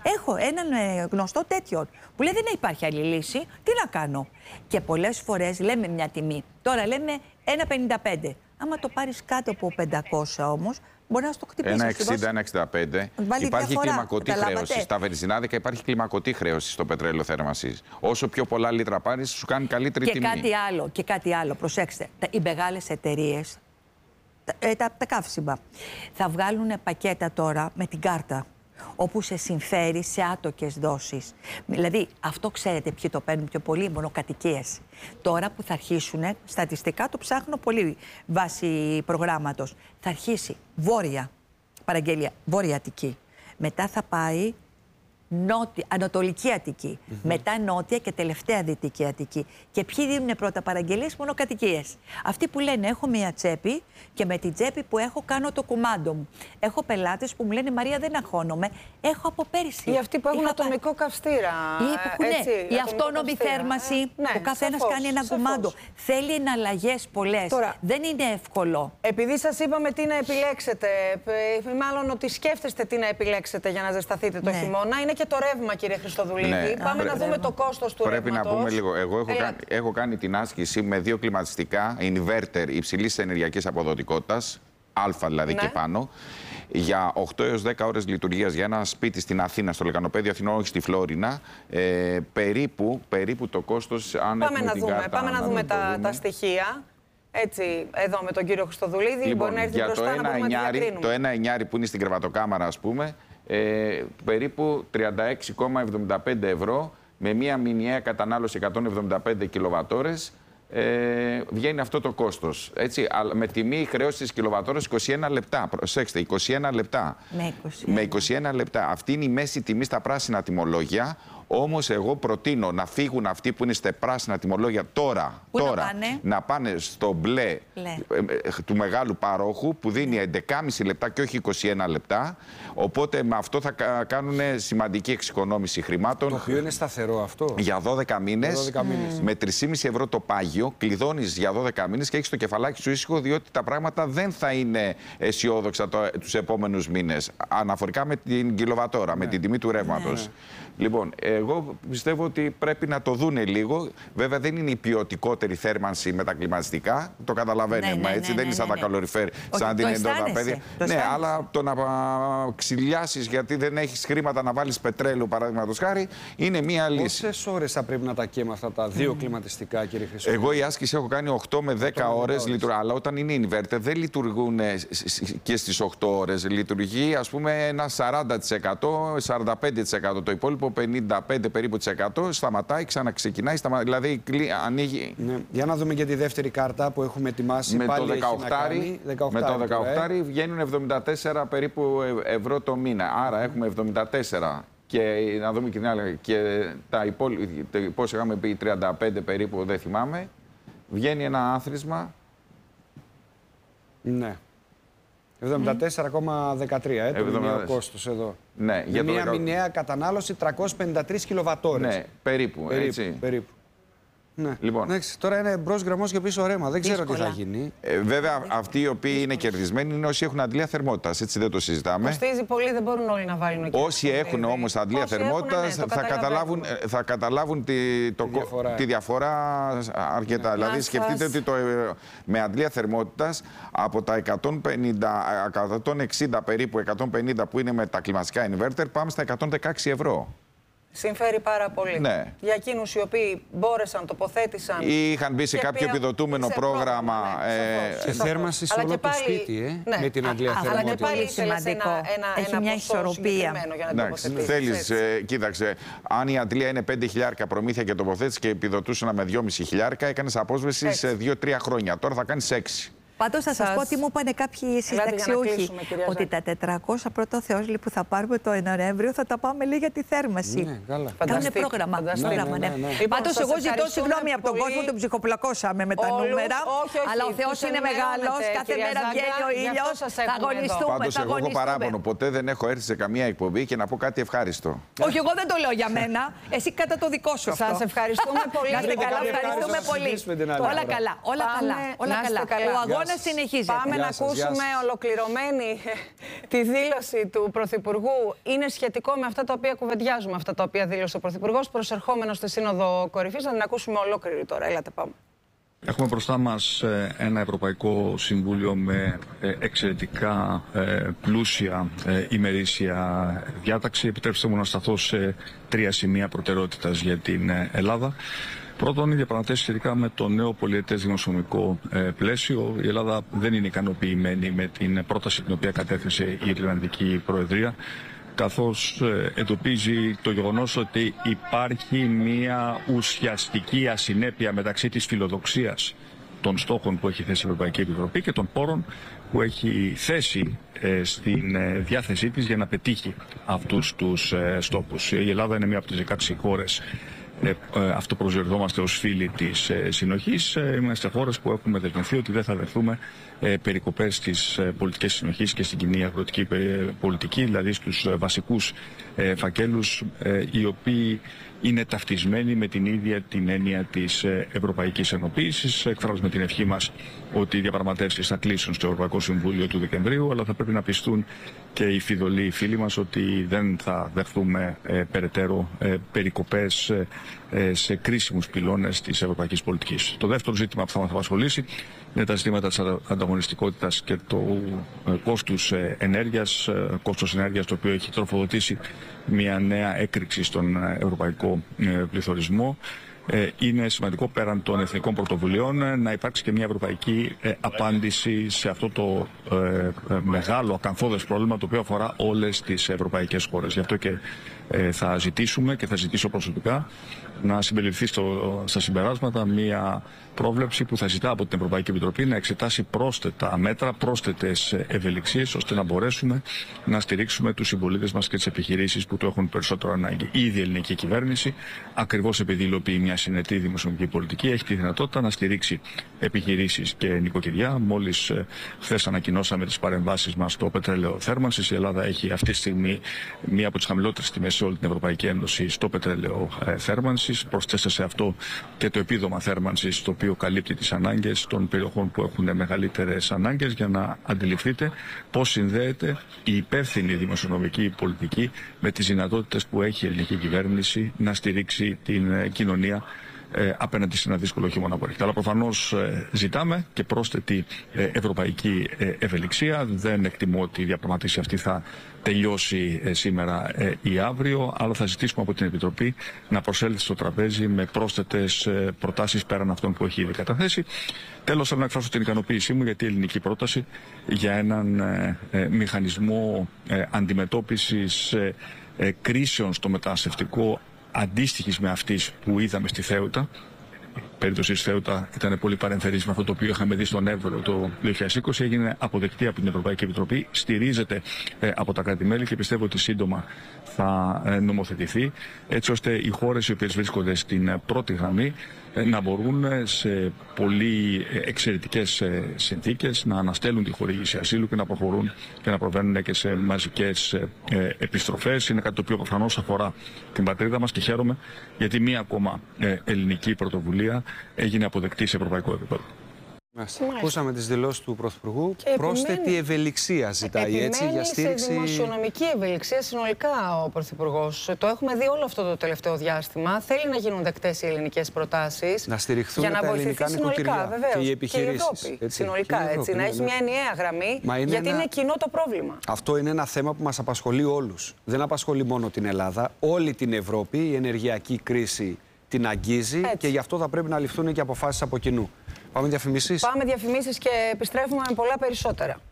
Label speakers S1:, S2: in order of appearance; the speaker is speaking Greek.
S1: Έχω έναν γνωστό τέτοιο που λέει δεν υπάρχει άλλη λύση. Τι να κάνω. Και πολλές φορές λέμε μια τιμή. Τώρα λέμε 1,55. Άμα το πάρεις κάτω από 500 όμως, μπορεί να στο χτυπήσεις.
S2: 1,60-1,65. Υπάρχει κλιμακωτή χρέωση. Στα βενζινάδικα υπάρχει κλιμακωτή χρέωση στο πετρέλαιο θέρμανσης. Όσο πιο πολλά λίτρα πάρεις, σου κάνει καλύτερη τιμή.
S1: Και κάτι άλλο, προσέξτε. Οι μεγάλες εταιρείες, τα καύσιμα, θα βγάλουν πακέτα τώρα με την κάρτα, όπου σε συμφέρει σε άτοκες δόσεις. Δηλαδή, αυτό ξέρετε ποιοι το παίρνουν πιο πολύ, μονοκατοικίες. Τώρα που θα αρχίσουν, στατιστικά το ψάχνω πολύ βάσει προγράμματος, θα αρχίσει βόρεια, παραγγελία, βόρεια Αττική. Μετά θα πάει Ανατολική Αττική, μετά Νότια και τελευταία Δυτική Αττική. Και ποιοι δίνουν πρώτα παραγγελίες? Μονοκατοικίες. Αυτοί που λένε έχω μία τσέπη και με την τσέπη που έχω κάνω το κουμάντο μου. Έχω πελάτες που μου λένε Μαρία δεν αγχώνομαι, έχω από πέρυσι.
S3: Ή αυτοί που έχουν ατομικό καυστήρα.
S1: Η αυτόνομη θέρμανση που καθένας κάνει ένα κουμάντο. Θέλει εναλλαγές πολλές.
S3: Τώρα,
S1: δεν είναι εύκολο.
S3: Επειδή σας είπαμε τι να επιλέξετε, μάλλον ότι σκέφτεστε τι να επιλέξετε για να ζεσταθείτε το χειμώνα, είναι και το ρεύμα, κύριε Χριστοδουλίδη.
S2: Ναι.
S3: Πάμε να δούμε το κόστος του ρεύματος.
S2: Πρέπει να πούμε λίγο. Εγώ έχω κάνει την άσκηση με 2 κλιματιστικά inverter υψηλής ενεργειακής αποδοτικότητας, α δηλαδή και πάνω, για 8 έως 10 ώρες λειτουργίας για ένα σπίτι στην Αθήνα, στο Λεκανοπέδιο Αθηνών, όχι στη Φλόρινα. Περίπου το κόστος, αν
S3: πάμε να δούμε τα στοιχεία. Έτσι, εδώ με τον κύριο Χριστοδουλίδη.
S2: Λοιπόν,
S3: μπορεί να έρθει μπροστά να πούμε
S2: το 1,9 που είναι στην κρεβατοκάμαρα, ας πούμε, περίπου 36,75 ευρώ με μία μηνιαία κατανάλωση 175 κιλοβατόρες, βγαίνει αυτό το κόστος. Έτσι, με τιμή χρέωση της κιλοβατόρας 21 λεπτά. Προσέξτε, 21 λεπτά. Με 21 λεπτά. Αυτή είναι η μέση τιμή στα πράσινα τιμολόγια. Όμως εγώ προτείνω να φύγουν αυτοί που είναι στα πράσινα τιμολόγια τώρα να πάνε στο μπλε του μεγάλου παρόχου που δίνει 11,5 λεπτά και όχι 21 λεπτά. Οπότε με αυτό θα κάνουν σημαντική εξοικονόμηση χρημάτων.
S4: Το οποίο είναι σταθερό αυτό.
S2: Για 12 μήνες. Με 3,5 ευρώ το πάγιο κλειδώνεις για 12 μήνες και έχεις το κεφαλάκι σου ήσυχο, διότι τα πράγματα δεν θα είναι αισιόδοξα τους επόμενους μήνες. Αναφορικά με την κιλοβατόρα, με την τιμή του ρεύματος. Λοιπόν, εγώ πιστεύω ότι πρέπει να το δούνε λίγο. Βέβαια δεν είναι η ποιοτικότερη θέρμανση με τα κλιματιστικά. Το καταλαβαίνουμε, έτσι. Δεν είναι σαν τα καλοριφέρ, σαν την εντοδαπέδια. Ναι, αλλά το να ξυλιάσεις γιατί δεν έχεις χρήματα να βάλεις πετρέλαιο, παραδείγματος χάρη, είναι μία λύση.
S4: Πόσες ώρες θα πρέπει να τα καίμε αυτά τα 2 κλιματιστικά, κύριε Χριστοδουλίδη?
S2: Εγώ η άσκηση έχω κάνει 8 με 10 ώρες, αλλά όταν είναι inverter δεν λειτουργούν και στις 8 ώρες. Λειτουργεί, ας πούμε, ένα 40%, 45%. Το υπόλοιπο 55 περίπου σταματάει, ξαναξεκινάει, δηλαδή ανοίγει.
S4: Ναι. Για να δούμε και τη δεύτερη κάρτα που έχουμε ετοιμάσει.
S2: Με
S4: πάλι
S2: το 18 βγαίνουν 74 περίπου ευρώ το μήνα. Άρα έχουμε 74. Και να δούμε και την άλλη. Και τα υπόλοιπα, πώς είχαμε πει, 35 περίπου, δεν θυμάμαι. Βγαίνει ένα άθροισμα.
S4: Ναι. 74,13 το μηνιαίο κόστος εδώ.
S2: Ναι,
S4: με μια μηνιαία κατανάλωση 353 κιλοβατόρες.
S2: Ναι, περίπου, έτσι.
S4: Περίπου. Ναι.
S2: Λοιπόν.
S4: Τώρα είναι μπρος γραμμός και πίσω ρέμα. Δεν ξέρω τι θα γίνει.
S2: Βέβαια, αυτοί οι οποίοι είναι κερδισμένοι είναι όσοι έχουν αντλία θερμότητας. Έτσι δεν το συζητάμε.
S3: Κοστίζει πολύ, δεν μπορούν όλοι να βάλουν εκεί.
S2: Όσοι έχουν όμως αντλία θερμότητας θα καταλάβουν τη διαφορά αρκετά. Δηλαδή, σκεφτείτε ότι με αντλία θερμότητας από τα 160 περίπου 150 που είναι με τα κλιματικά inverter, πάμε στα 116 ευρώ.
S3: Συμφέρει πάρα πολύ.
S2: Ναι.
S3: Για εκείνους οι οποίοι μπόρεσαν, τοποθέτησαν.
S2: Ή είχαν μπει σε κάποιο επιδοτούμενο πρόγραμμα.
S4: Και θέρμανση σε όλο το σπίτι, με την αντλία θερμότητα.
S3: Αλλά και πάλι σημαντικό.
S1: Έχει μια ισορροπία.
S2: Θέλεις, κοίταξε, αν η αντλία είναι 5.000 προμήθεια και τοποθέτηση και επιδοτούσαν με 2.500, έκανες απόσβεση σε 2-3 χρόνια. Τώρα θα κάνεις 6.
S1: Πάντως θα σας πω τι μου είπανε κάποιοι συνταξιούχοι. Ότι τα 400 πρώτο Θεός που θα πάρουμε το Νοέμβριο θα τα πάμε λίγο για τη θέρμανση.
S4: Ναι, καλά.
S1: Κάνουν πρόγραμμα. Πάντως εγώ ζητώ συγγνώμη από τον κόσμο, τον ψυχοπλακώσαμε με τα νούμερα. Αλλά ο Θεός είναι μεγάλος, κάθε μέρα βγαίνει ο ήλιος. Θα αγωνιστούμε.
S2: Πάντως εγώ έχω παράπονο. Ποτέ δεν έχω έρθει σε καμία εκπομπή και να πω κάτι ευχάριστο.
S1: Όχι, εγώ δεν το λέω για μένα. Εσύ κατά το δικό σου αυτό.
S3: Σας ευχαριστούμε πολύ.
S1: Ευχαριστούμε πολύ. Όλα καλά. Ο αγώνας Ελλάδα συνεχίζεται.
S3: Πάμε να ακούσουμε ολοκληρωμένη τη δήλωση του Πρωθυπουργού. Είναι σχετικό με αυτά τα οποία κουβεντιάζουμε, αυτά τα οποία δήλωσε ο Πρωθυπουργός προσερχόμενος στη Σύνοδο Κορυφής. Να την ακούσουμε ολόκληρη τώρα. Έλατε, πάμε.
S5: Έχουμε μπροστά μας ένα Ευρωπαϊκό Συμβούλιο με εξαιρετικά πλούσια ημερήσια διάταξη. Επιτρέψτε μου να σταθώ σε 3 σημεία προτεραιότητας για την Ελλάδα. Πρώτον, η διαπραγματεύση σχετικά με το νέο πολυετές δημοσιονομικό πλαίσιο. Η Ελλάδα δεν είναι ικανοποιημένη με την πρόταση την οποία κατέθεσε η Ιρλανδική Προεδρία, καθώς εντοπίζει το γεγονός ότι υπάρχει μια ουσιαστική ασυνέπεια μεταξύ της φιλοδοξίας των στόχων που έχει θέσει η Ευρωπαϊκή Επιτροπή και των πόρων που έχει θέσει στην διάθεσή της για να πετύχει αυτούς τους στόχους. Η Ελλάδα είναι μία από τις 16 χώρες. Αυτό προσδιορίζομαστε ως φίλοι της συνοχής. Είμαστε χώρες που έχουμε δεσμευθεί ότι δεν θα δεχθούμε περικοπές στις πολιτικές συνοχής και στην κοινή αγροτική πολιτική, δηλαδή στους βασικούς φακέλους οι οποίοι είναι ταυτισμένοι με την ίδια την έννοια της Ευρωπαϊκής Ενοποίησης. Εκφράζουμε την ευχή μας ότι οι διαπραγματεύσεις θα κλείσουν στο Ευρωπαϊκό Συμβούλιο του Δεκεμβρίου, αλλά θα πρέπει να πιστούν και οι φιδωλοί φίλοι μας ότι δεν θα δεχθούμε περαιτέρω περικοπές σε κρίσιμους πυλώνες της ευρωπαϊκής πολιτικής. Το δεύτερο ζήτημα που θα μας απασχολήσει είναι τα ζητήματα της ανταγωνιστικότητας και του κόστους ενέργειας, το οποίο έχει τροφοδοτήσει μια νέα έκρηξη στον ευρωπαϊκό πληθωρισμό. Είναι σημαντικό πέραν των εθνικών πρωτοβουλειών να υπάρξει και μια ευρωπαϊκή απάντηση σε αυτό το μεγάλο ακαθόδες πρόβλημα το οποίο αφορά όλες τις ευρωπαϊκές χώρες. Γι' αυτό και θα ζητήσουμε και θα ζητήσω προσωπικά να συμπεριληφθεί στα συμπεράσματα μια πρόβλεψη που θα ζητά από την Ευρωπαϊκή Επιτροπή να εξετάσει πρόσθετα μέτρα, πρόσθετες ευελιξίες, ώστε να μπορέσουμε να στηρίξουμε τους συμπολίτες μας και τις επιχειρήσεις που το έχουν περισσότερο ανάγκη. Ήδη η ελληνική κυβέρνηση, ακριβώς επειδή υλοποιεί μια συνετή δημοσιονομική πολιτική, έχει τη δυνατότητα να στηρίξει επιχειρήσεις και νοικοκυριά. Μόλις χθες ανακοινώσαμε τις παρεμβάσεις μας στο πετρέλαιο θέρμανσης. Η Ελλάδα έχει αυτή τη στιγμή μία από τις χαμηλότερες τιμές σε όλη την Ευρωπαϊκή Ένωση στο πετρέλαιο θέρμανσης. Προσθέστε σε αυτό και το επίδομα θέρμανσης, το οποίο καλύπτει τις ανάγκες των περιοχών που έχουν μεγαλύτερες ανάγκες, για να αντιληφθείτε πώς συνδέεται η υπεύθυνη δημοσιονομική πολιτική με τις δυνατότητες που έχει η ελληνική κυβέρνηση να στηρίξει την κοινωνία απέναντι σε ένα δύσκολο χειμώνα που έρχεται. Αλλά προφανώς ζητάμε και πρόσθετη ευρωπαϊκή ευελιξία. Δεν εκτιμώ ότι η διαπραγματεύση αυτή θα τελειώσει σήμερα ή αύριο, αλλά θα ζητήσουμε από την Επιτροπή να προσέλθει στο τραπέζι με πρόσθετες προτάσεις πέραν αυτών που έχει ήδη καταθέσει. Τέλος, θέλω να εκφράσω την ικανοποίησή μου γιατί η ελληνική πρόταση για έναν μηχανισμό αντιμετώπισης κρίσεων στο μεταναστευτικό αντίστοιχης με αυτής που είδαμε στη Θέουτα. Η περίπτωση της Θέουτα ήταν πολύ παρεμφερής με αυτό το οποίο είχαμε δει στον Εύρο το 2020. Έγινε αποδεκτή από την Ευρωπαϊκή Επιτροπή, στηρίζεται από τα κράτη-μέλη και πιστεύω ότι σύντομα θα νομοθετηθεί, έτσι ώστε οι χώρες οι οποίες βρίσκονται στην πρώτη γραμμή να μπορούν σε πολύ εξαιρετικές συνθήκες να αναστέλουν τη χορήγηση ασύλου και να προχωρούν και να προβαίνουν και σε μαζικές επιστροφές. Είναι κάτι το οποίο προφανώς αφορά την πατρίδα μας και χαίρομαι γιατί μία ακόμα ελληνική πρωτοβουλία έγινε αποδεκτή σε ευρωπαϊκό επίπεδο.
S4: Ακούσαμε τις δηλώσεις του Πρωθυπουργού. Πρόσθετη ευελιξία ζητάει έτσι για στήριξη.
S3: Σε δημοσιονομική ευελιξία συνολικά ο Πρωθυπουργός. Το έχουμε δει όλο αυτό το τελευταίο διάστημα. Θέλει να γίνουν δεκτές οι ελληνικές προτάσεις.
S4: Να στηριχθούν τα ελληνικά νοικοκυριά και οι επιχειρήσεις.
S3: Και η Ευρώπη, συνολικά, έτσι. Να έχει μια ενιαία γραμμή, γιατί είναι κοινό το πρόβλημα.
S4: Αυτό είναι ένα θέμα που μας απασχολεί όλους. Δεν απασχολεί μόνο την Ελλάδα. Όλη την Ευρώπη η ενεργειακή κρίση την αγγίζει και γι' αυτό θα πρέπει να ληφθούν και αποφάσεις από κοινού. Πάμε διαφημίσεις.
S3: Πάμε διαφημίσεις και επιστρέφουμε με πολλά περισσότερα.